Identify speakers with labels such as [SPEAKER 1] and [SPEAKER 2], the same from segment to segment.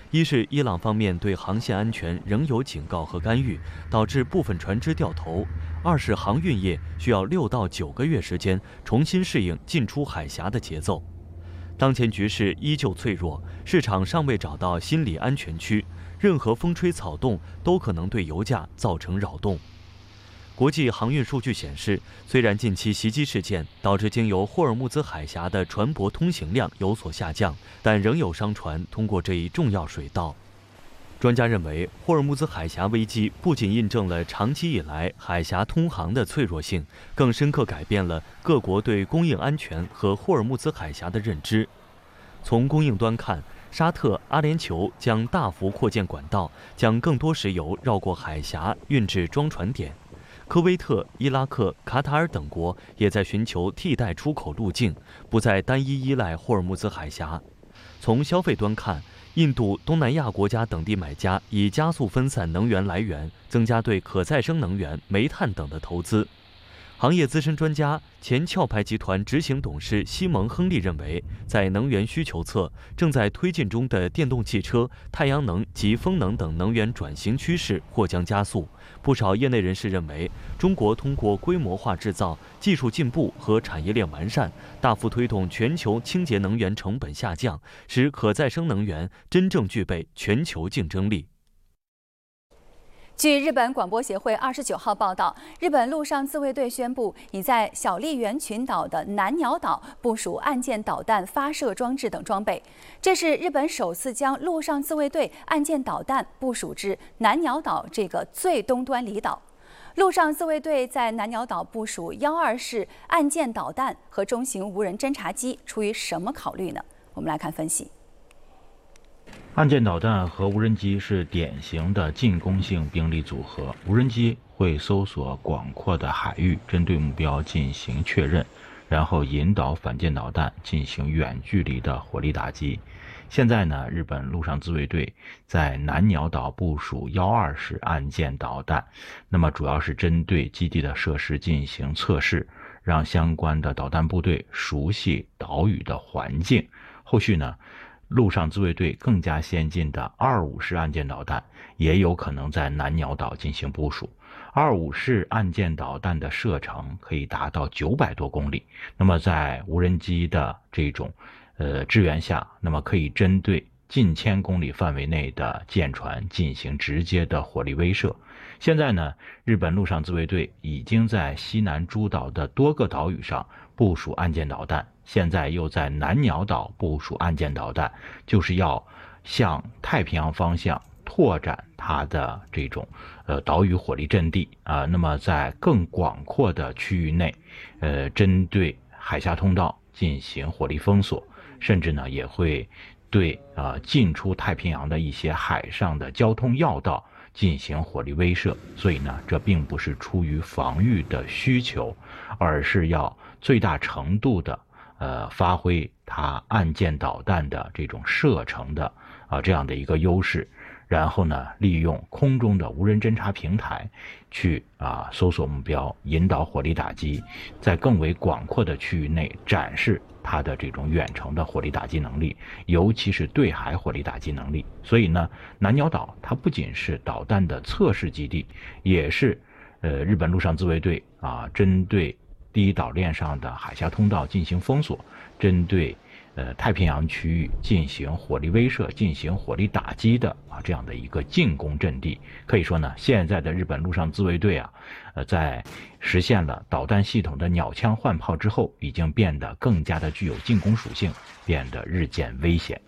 [SPEAKER 1] 一是伊朗方面对航线安全仍有警告和干预，导致部分船只掉头；二是航运业需要6到9个月时间重新适应进出海峡的节奏。当前局势依旧脆弱，市场尚未找到心理安全区，任何风吹草动都可能对油价造成扰动。国际航运数据显示，虽然近期袭击事件导致经由霍尔木兹海峡的船舶通行量有所下降，但仍有商船通过这一重要水道。专家认为，霍尔木兹海峡危机不仅印证了长期以来海峡通航的脆弱性，更深刻改变了各国对供应安全和霍尔木兹海峡的认知。从供应端看，沙特、阿联酋将大幅扩建管道，将更多石油绕过海峡运至装船点。科威特、伊拉克、卡塔尔等国也在寻求替代出口路径，不再单一依赖霍尔木兹海峡。从消费端看，印度、东南亚国家等地买家已加速分散能源来源，增加对可再生能源、煤炭等的投资。行业资深专家、前壳牌集团执行董事西蒙·亨利认为，在能源需求侧，正在推进中的电动汽车、太阳能及风能等能源转型趋势或将加速。不少业内人士认为，中国通过规模化制造、技术进步和产业链完善，大幅推动全球清洁能源成本下降，使可再生能源真正具备全球竞争力。
[SPEAKER 2] 据日本广播协会29号报道，日本陆上自卫队宣布已在小笠原群岛的南鸟岛部署岸舰导弹发射装置等装备。这是日本首次将陆上自卫队岸舰导弹部署至南鸟岛这个最东端离岛。陆上自卫队在南鸟岛部署12式岸舰导弹和中型无人侦察机，出于什么考虑呢？我们来看分析。
[SPEAKER 3] 岸舰导弹和无人机是典型的进攻性兵力组合。无人机会搜索广阔的海域，针对目标进行确认，然后引导反舰导弹进行远距离的火力打击。现在呢，日本陆上自卫队在南鸟岛部署12式岸舰导弹，那么主要是针对基地的设施进行测试，让相关的导弹部队熟悉岛屿的环境。后续呢，陆上自卫队更加先进的25式岸舰导弹也有可能在南鸟岛进行部署。25式岸舰导弹的射程可以达到900多公里，那么在无人机的这种支援下，那么可以针对近1000公里范围内的舰船进行直接的火力威慑。现在呢，日本陆上自卫队已经在西南诸岛的多个岛屿上部署岸舰导弹，现在又在南鸟岛部署岸舰导弹，就是要向太平洋方向拓展它的这种岛屿火力阵地啊。那么在更广阔的区域内，针对海峡通道进行火力封锁，甚至呢也会对进出太平洋的一些海上的交通要道进行火力威慑。所以呢，这并不是出于防御的需求，而是要最大程度的发挥它岸舰导弹的这种射程的这样的一个优势，然后呢，利用空中的无人侦察平台去搜索目标，引导火力打击，在更为广阔的区域内展示它的这种远程的火力打击能力，尤其是对海火力打击能力。所以呢，南鸟岛它不仅是导弹的测试基地，也是日本陆上自卫队针对第一岛链上的海峡通道进行封锁，针对太平洋区域进行火力威慑、进行火力打击的这样的一个进攻阵地。可以说呢，现在的日本陆上自卫队在实现了导弹系统的鸟枪换炮之后，已经变得更加的具有进攻属性，变得日渐危险。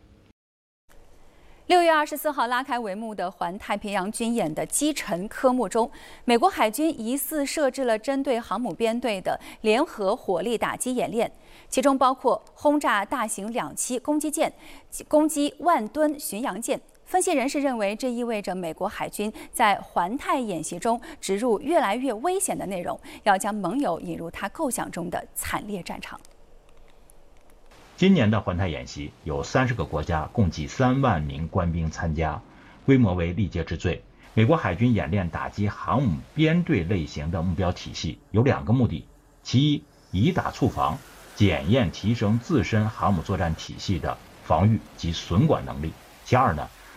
[SPEAKER 2] 6月24号拉开帷幕的环太平洋军演的击沉科目中，美国海军疑似设置了针对航母编队的联合火力打击演练，其中包括轰炸大型2栖攻击舰、攻击万吨巡洋舰。分析人士认为，这意味着美国海军在环太演习中植入越来越危险的内容，要将盟友引入他构想中的惨烈战场。
[SPEAKER 3] 今年的环太演习有30个国家，共计3万名官兵参加，规模为历届之最。美国海军演练打击航母编队类型的目标体系有2个目的：其一，以打促防，检验提升自身航母作战体系的防御及损管能力；其二呢，